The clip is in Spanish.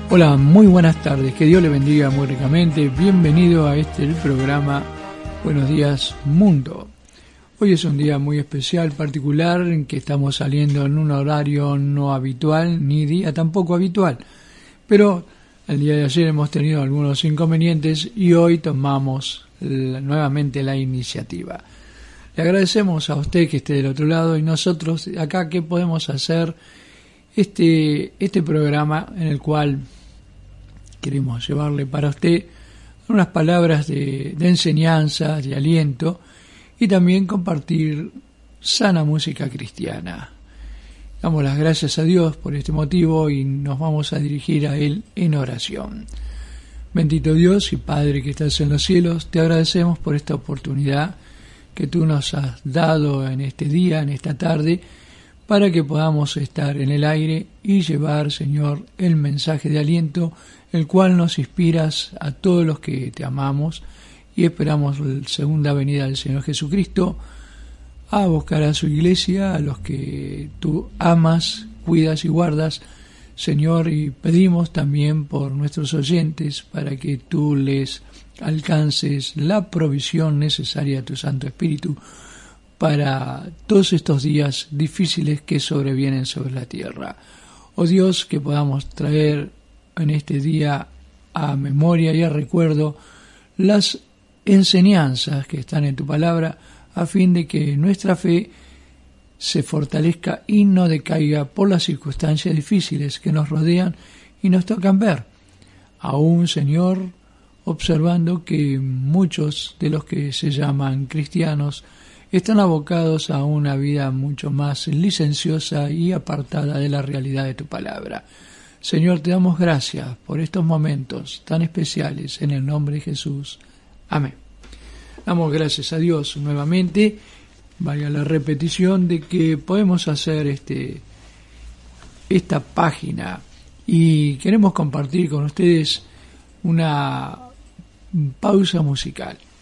Hola, muy buenas tardes, que Dios le bendiga muy ricamente. Bienvenido a el programa Buenos Días Mundo. Hoy es un día muy especial, particular, en que estamos saliendo en un horario no habitual, ni día tampoco habitual. Pero el día de ayer hemos tenido algunos inconvenientes y hoy tomamos nuevamente la iniciativa. Le agradecemos a usted que esté del otro lado y nosotros acá que podemos hacer este programa en el cual queremos llevarle para usted unas palabras de enseñanza, de aliento y también compartir sana música cristiana. Damos las gracias a Dios por este motivo y nos vamos a dirigir a Él en oración. Bendito Dios y Padre que estás en los cielos, te agradecemos por esta oportunidad que tú nos has dado en este día, en esta tarde, para que podamos estar en el aire y llevar, Señor, el mensaje de aliento, el cual nos inspiras a todos los que te amamos y esperamos la segunda venida del Señor Jesucristo a buscar a su iglesia, a los que tú amas, cuidas y guardas, Señor, y pedimos también por nuestros oyentes para que tú les alcances la provisión necesaria a tu Santo Espíritu para todos estos días difíciles que sobrevienen sobre la tierra. Oh Dios, que podamos traer en este día a memoria y a recuerdo las enseñanzas que están en tu palabra, a fin de que nuestra fe se fortalezca y no decaiga por las circunstancias difíciles que nos rodean y nos tocan ver. Aún, Señor, observando que muchos de los que se llaman cristianos están abocados a una vida mucho más licenciosa y apartada de la realidad de tu palabra. Señor, te damos gracias por estos momentos tan especiales en el nombre de Jesús. Amén. Damos gracias a Dios nuevamente, valga la repetición, de que podemos hacer esta página y queremos compartir con ustedes una pausa musical.